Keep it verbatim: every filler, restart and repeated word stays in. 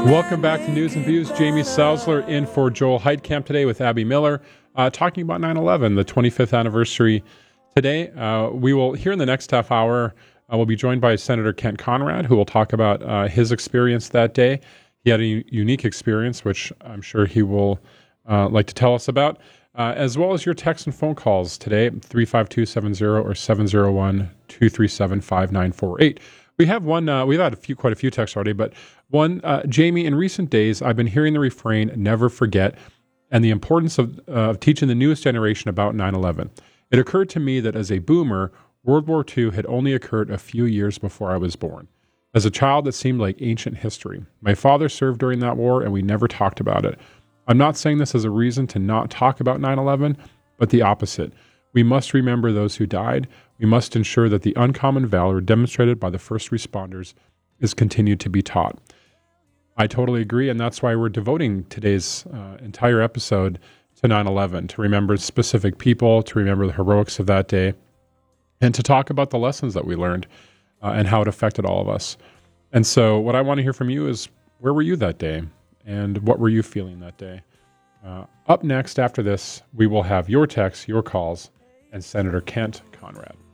Welcome back to News and Views. Jamie Salzler in for Joel Heitkamp today with Abby Miller, uh, talking about nine eleven, the twenty-fifth anniversary today. Uh, we will, here in the next half hour, uh, we'll be joined by Senator Kent Conrad, who will talk about uh, his experience that day. He had a u- unique experience, which I'm sure he will uh, like to tell us about, uh, as well as your text and phone calls today, three five two seven zero or seven zero one, two three seven, five nine four eight. We have one, uh, we've had a few, quite a few texts already, but one, uh, Jamie, in recent days, I've been hearing the refrain, never forget, and the importance of, uh, of teaching the newest generation about nine eleven. It occurred to me that as a boomer, World War Two had only occurred a few years before I was born. As a child, it seemed like ancient history. My father served during that war, and we never talked about it. I'm not saying this as a reason to not talk about nine eleven, but the opposite. We must remember those who died. We must ensure that the uncommon valor demonstrated by the first responders is continued to be taught. I totally agree, and that's why we're devoting today's uh, entire episode to nine eleven, to remember specific people, to remember the heroics of that day, and to talk about the lessons that we learned uh, and how it affected all of us. And so what I want to hear from you is, where were you that day? And what were you feeling that day? Uh, up next after this, we will have your texts, your calls, and Senator Kent Conrad.